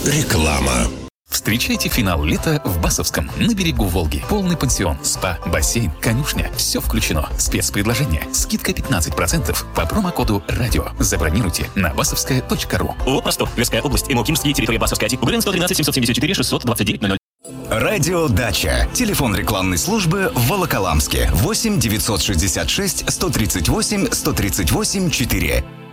Реклама. Встречайте финал лета в Басовском, на берегу Волги. Полный пансион, спа, бассейн, конюшня. Все включено. Спецпредложение. Скидка 15% по промокоду «Радио». Забронируйте на basovskaya.ru. ООО «Простор». Тверская область. МО «Кимский». Территория Басовская. Угрен 113 774 629 00. Радио «Дача». Телефон рекламной службы в Волоколамске. 8 966 138 138 4.